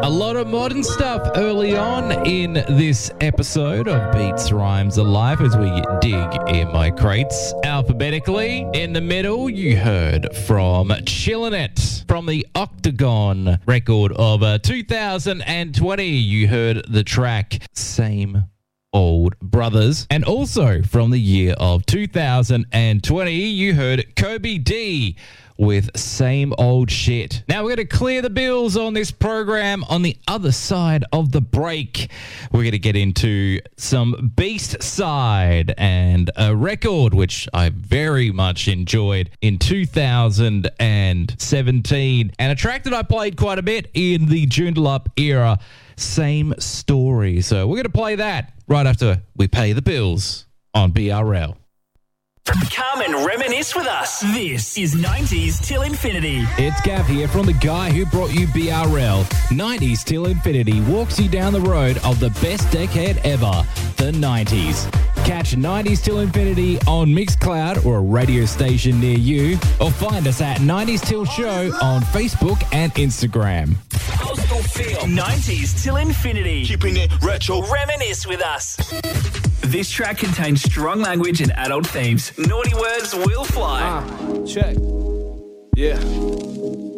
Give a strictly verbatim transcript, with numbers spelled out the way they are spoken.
A lot of modern stuff early on in this episode of Beats Rhymes Alive as we dig in my crates alphabetically. In the middle, you heard from Chillin' It from the Octagon record of uh, two thousand twenty. You heard the track Same Old Brothers. And also from the year of two thousand twenty, you heard Kobe D with Same Old Shit. Now we're going to clear the bills on this program. On the other side of the break, we're going to get into some Beast Side and a record which I very much enjoyed in two thousand seventeen, and a track that I played quite a bit in the Joondalup era, Same Story. So we're going to play that right after we pay the bills on B R L. Come and reminisce with us. This is nineties Till Infinity. It's Gav here from the guy who brought you B R L. nineties Till Infinity walks you down the road of the best decade ever, the nineties. Catch nineties Till Infinity on Mixcloud or a radio station near you, or find us at nineties Till Show on Facebook and Instagram. Postal feel. nineties Till Infinity. Keeping it retro. Reminisce with us. This track contains strong language and adult themes. Naughty words will fly. Uh, check. Yeah.